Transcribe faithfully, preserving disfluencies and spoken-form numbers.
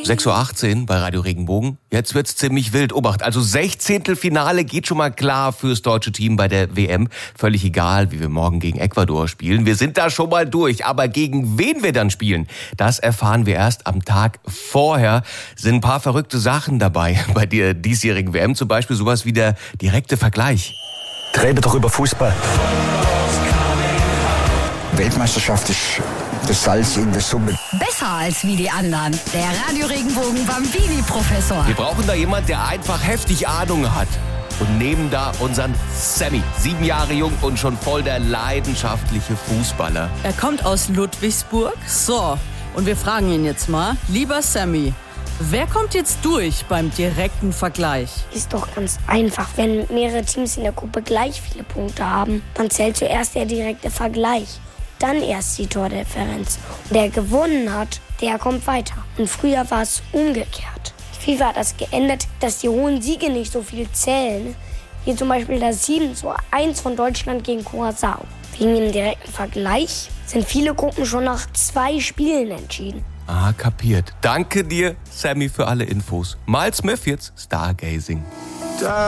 sechs Uhr achtzehn bei Radio Regenbogen. Jetzt wird's ziemlich wild. Obacht, also Sechzehntelfinale geht schon mal klar fürs deutsche Team bei der W M. Völlig egal, wie wir morgen gegen Ecuador spielen. Wir sind da schon mal durch. Aber gegen wen wir dann spielen, das erfahren wir erst am Tag vorher. Sind ein paar verrückte Sachen dabei bei der diesjährigen W M. Zum Beispiel sowas wie der direkte Vergleich. Rede doch über Fußball. Weltmeisterschaft ist das Salz in der Suppe. Besser als wie die anderen. Der Radio Regenbogen Bambini-Professor. Wir brauchen da jemanden, der einfach heftig Ahnung hat. Und nehmen da unseren Sammy. Sieben Jahre jung und schon voll der leidenschaftliche Fußballer. Er kommt aus Ludwigsburg. So, und wir fragen ihn jetzt mal. Lieber Sammy, wer kommt jetzt durch beim direkten Vergleich? Ist doch ganz einfach. Wenn mehrere Teams in der Gruppe gleich viele Punkte haben, dann zählt zuerst der direkte Vergleich. Dann erst die Tordifferenz. Und der gewonnen hat, der kommt weiter. Und früher war es umgekehrt. FIFA hat das geändert, dass die hohen Siege nicht so viel zählen. Wie zum Beispiel das sieben zu eins von Deutschland gegen Curaçao. Wegen dem direkten Vergleich sind viele Gruppen schon nach zwei Spielen entschieden. Ah, kapiert. Danke dir, Sammy, für alle Infos. Miles Smith jetzt, Stargazing.